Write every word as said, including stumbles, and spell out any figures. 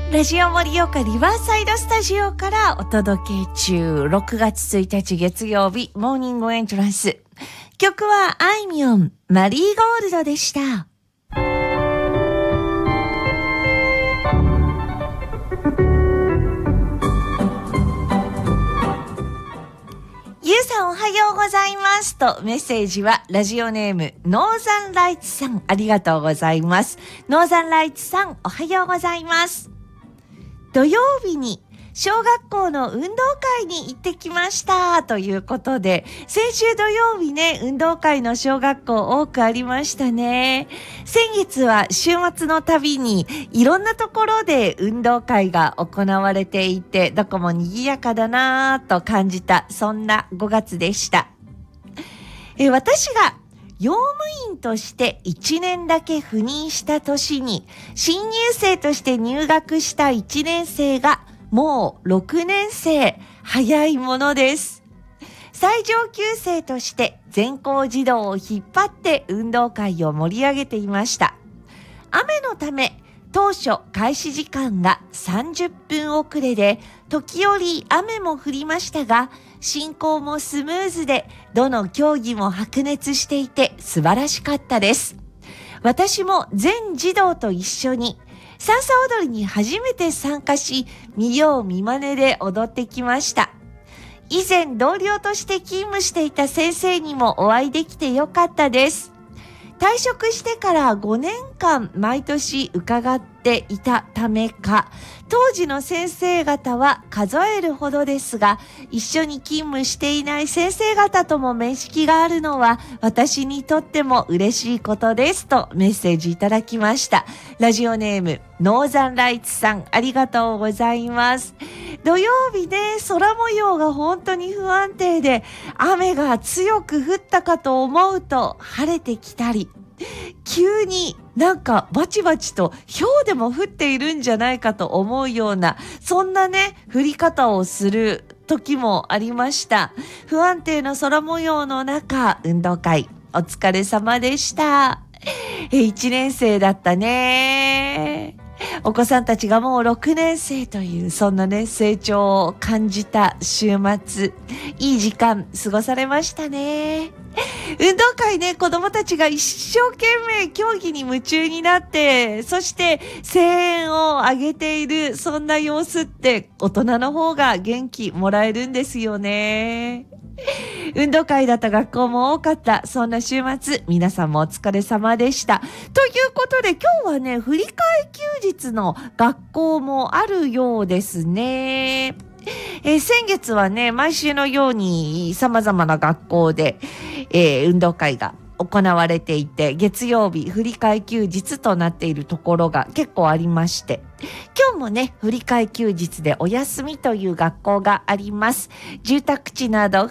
ラジオ盛岡リバーサイドスタジオからお届け中。ろくがつついたち月曜日モーニングエントランス。曲はあいみょんマリーゴールドでした。ゆうさんおはようございますとメッセージはラジオネームノーザンライツさん、ありがとうございます。ノーザンライツさんおはようございます。土曜日に小学校の運動会に行ってきましたということで、先週土曜日ね、運動会の小学校多くありましたね。先月は週末のたびにいろんなところで運動会が行われていて、どこも賑やかだなぁと感じた、そんなごがつでした。え私が用務員としていちねんだけ赴任した年に新入生として入学したいちねん生がもうろくねん生、早いものです。最上級生として全校児童を引っ張って運動会を盛り上げていました。雨のため当初開始時間がさんじゅっぷん遅れで、時折雨も降りましたが、進行もスムーズで、どの競技も白熱していて素晴らしかったです。私も全児童と一緒にさんさ踊りに初めて参加し、見よう見まねで踊ってきました。以前同僚として勤務していた先生にもお会いできてよかったです。退職してからごねんかん毎年伺っていたためか、当時の先生方は数えるほどですが、一緒に勤務していない先生方とも面識があるのは私にとっても嬉しいことですとメッセージいただきました。ラジオネームノーザンライツさん、ありがとうございます。土曜日ね、空模様が本当に不安定で、雨が強く降ったかと思うと晴れてきたり、急になんかバチバチと雹でも降っているんじゃないかと思うような、そんなね降り方をする時もありました。不安定な空模様の中、運動会お疲れ様でした。えいちねん生だったね。お子さんたちがもうろくねん生という、そんなね成長を感じた週末、いい時間過ごされましたね。運動会ね、子供たちが一生懸命競技に夢中になって、そして声援を上げている、そんな様子って大人の方が元気もらえるんですよね。運動会だった学校も多かった、そんな週末、皆さんもお疲れ様でした。ということで今日はね、振り替え休日の学校もあるようですね。えー、先月はね、毎週のように様々な学校で、えー、運動会が行われていて、月曜日振り替え休日となっているところが結構ありまして、今日もね振り替え休日でお休みという学校があります。住宅地など